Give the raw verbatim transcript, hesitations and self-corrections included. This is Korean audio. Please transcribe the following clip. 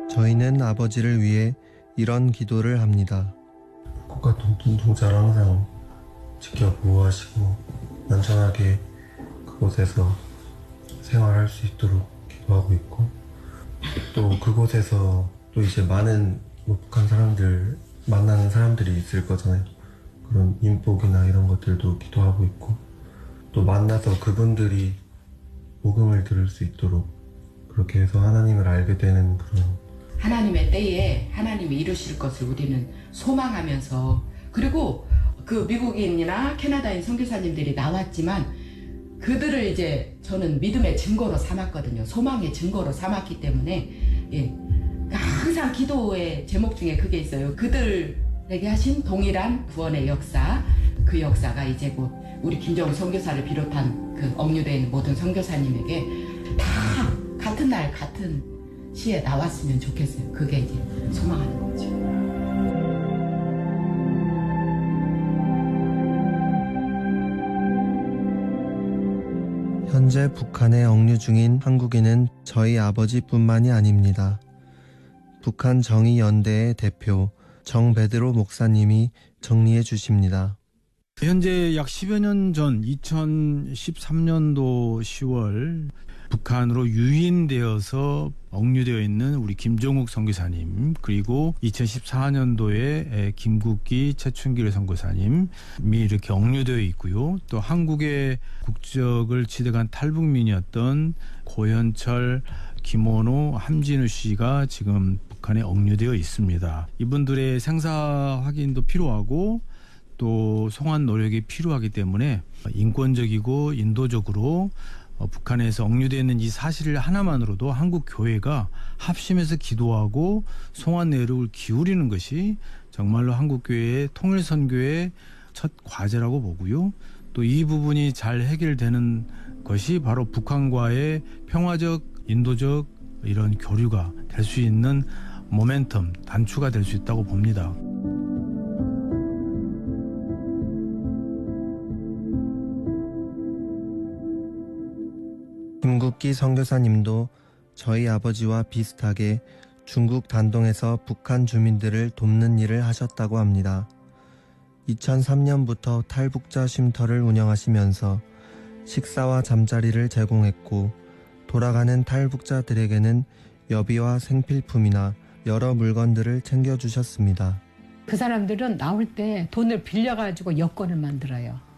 저희는 아버지를 위해 이런 기도를 합니다. 국가 눈동자를 항상 지켜보호하시고 안전하게 그곳에서 생활할 수 있도록 기도하고 있고, 또 그곳에서 또 이제 많은 북한 사람들 만나는 사람들이 있을 거잖아요. 그런 인복이나 이런 것들도 기도하고 있고, 또 만나서 그분들이 복음을 들을 수 있도록 그렇게 해서 하나님을 알게 되는 그런, 하나님의 때에 하나님이 이루실 것을 우리는 소망하면서, 그리고 그 미국인이나 캐나다인 선교사님들이 나왔지만 그들을 이제 저는 믿음의 증거로 삼았거든요. 소망의 증거로 삼았기 때문에, 예, 항상 기도의 제목 중에 그게 있어요. 그들에게 하신 동일한 구원의 역사, 그 역사가 이제 곧 우리 김정우 선교사를 비롯한 그 억류되어 있는 모든 선교사님에게 다 같은 날 같은 시에 나왔으면 좋겠어요. 그게 이제 소망하는 거죠. 현재 북한에 억류 중인 한국인은 저희 아버지뿐만이 아닙니다. 북한 정의연대의 대표 정베드로 목사님이 정리해 주십니다. 현재 약 십여 년 전 이천십삼 년도 시월 북한으로 유인되어서 억류되어 있는 우리 김종욱 선교사님, 그리고 이천십사 년도에 김국기, 최춘길 선교사님이 이렇게 억류되어 있고요. 또 한국의 국적을 취득한 탈북민이었던 고현철, 김원호, 함진우 씨가 지금 북한에 억류되어 있습니다. 이분들의 생사 확인도 필요하고 또 송환 노력이 필요하기 때문에 인권적이고 인도적으로 북한에서 억류되어 있는 이 사실 하나만으로도 한국 교회가 합심해서 기도하고 송환 노력을 기울이는 것이 정말로 한국 교회의 통일 선교의 첫 과제라고 보고요. 또 이 부분이 잘 해결되는 것이 바로 북한과의 평화적, 인도적 이런 교류가 될 수 있는 모멘텀, 단추가 될 수 있다고 봅니다. 김국기 선교사님도 저희 아버지와 비슷하게 중국 단동에서 북한 주민들을 돕는 일을 하셨다고 합니다. 이천삼 년부터 탈북자 쉼터를 운영하시면서 식사와 잠자리를 제공했고, 돌아가는 탈북자들에게는 여비와 생필품이나 여러 물건들을 챙겨주셨습니다. 그 사람들은 나올 때 돈을 빌려가지고 여권을 만들어요.